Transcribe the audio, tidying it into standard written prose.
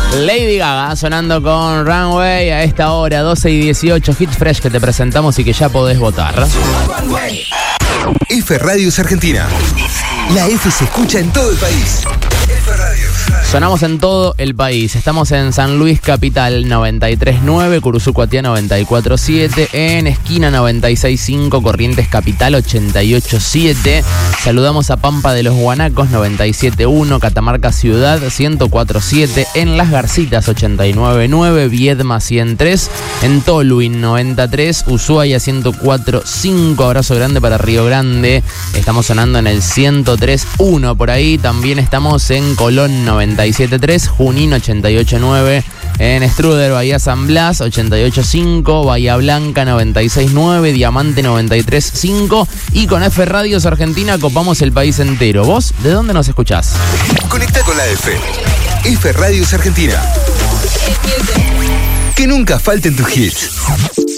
Lady Gaga sonando con Runway a esta hora, 12:18, Hit Fresh que te presentamos y que ya podés votar. F Radios Argentina. La F se escucha en todo el país. F Radios. Sonamos en todo el país. Estamos en San Luis Capital 93.9, Curuzucuatiá 94.7, en Esquina 96.5, Corrientes Capital 88.7. Saludamos a Pampa de los Guanacos 97.1, Catamarca Ciudad 104.7, en Las Garcitas 89.9, Viedma 103, en Tolwyn 93, Ushuaia 104.5. Abrazo grande para Río Grande. Estamos sonando en el 103.1 por ahí. También estamos en Colón 97.3, Junín 88.9, en Struder, Bahía San Blas 88.5, Bahía Blanca 96.9, Diamante 93.5 y con F Radios Argentina copamos el país entero. ¿Vos de dónde nos escuchás? Conecta con la F. F Radios Argentina. Que nunca falten tus hits.